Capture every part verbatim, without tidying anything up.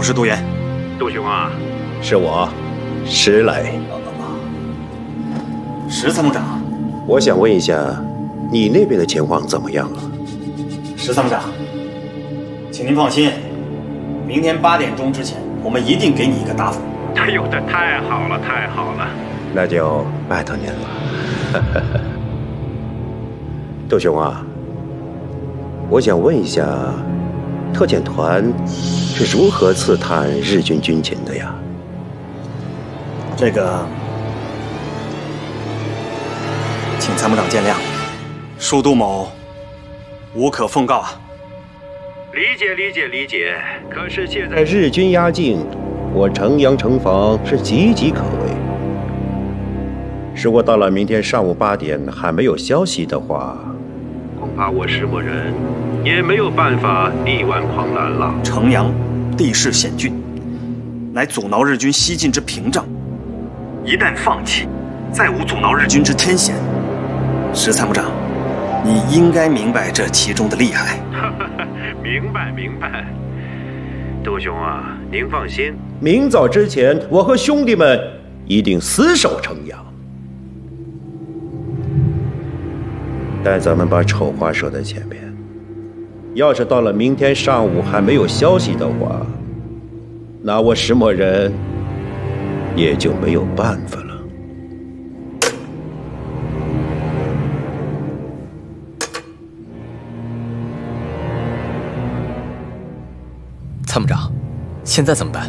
是杜源。 杜兄啊， 是我，石磊。 石参谋长， 我想问一下，你那边的情况怎么样了？ 石参谋长，请您放心，明天八点钟之前，我们一定给你一个答复。 哎呦，这太好了，太好了！ 那就拜托您了。杜兄啊，我想问一下，特遣团是如何刺探日军军情的呀？ 这个，请参谋长见谅，恕杜某无可奉告啊。 理解，理解，理解。可是现在在日军压境，我城阳城防是岌岌可危。如果到了明天上午八点还没有消息的话， 恐怕我石墨人也没有办法力挽狂澜了。 城阳地势险峻，乃阻挠日军西进之屏障。一旦放弃，再无阻挠日军之天险。石参谋长，你应该明白这其中的厉害。 明白，明白。杜兄啊，您放心， 明早之前，我和兄弟们一定死守城阳。但咱们把丑话说在前面，要是到了明天上午还没有消息的话，那我石墨人也就没有办法了。 参谋长，现在怎么办？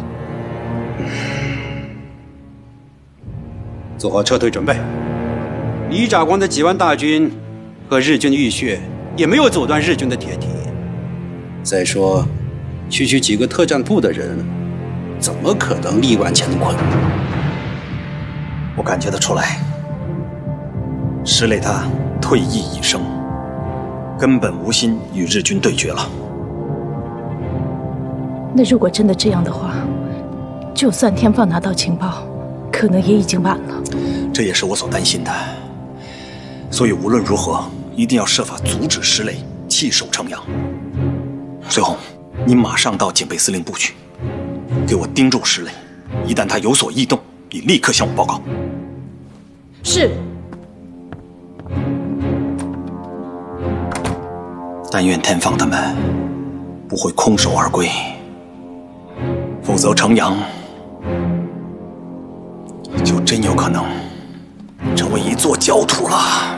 做好撤退准备。李长光的几万大军和日军的浴血也没有阻断日军的铁蹄。再说，区区几个特战部的人，怎么可能力挽乾坤？ 我感觉得出来，石磊他退役已生，根本无心与日军对决了。 那如果真的这样的话，就算天放拿到情报，可能也已经晚了。 这也是我所担心的。所以无论如何，一定要设法阻止石磊弃守城阳。随红，你马上到警备司令部去，给我盯住石磊。一旦他有所异动，你立刻向我报告。 是。 但愿天放他们不会空手而归。否则，城阳就真有可能成为一座焦土了。